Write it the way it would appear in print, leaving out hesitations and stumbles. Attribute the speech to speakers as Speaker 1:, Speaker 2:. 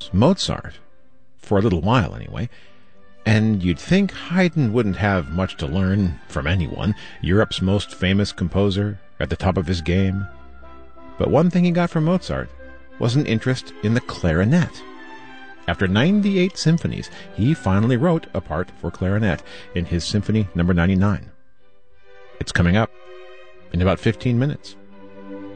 Speaker 1: was Mozart, for a little while anyway. And you'd think Haydn wouldn't have much to learn from anyone, Europe's most famous composer, at the top of his game. But one thing he got from Mozart was an interest in the clarinet. After 98 symphonies, he finally wrote a part for clarinet in his Symphony No. 99. It's coming up in about 15 minutes.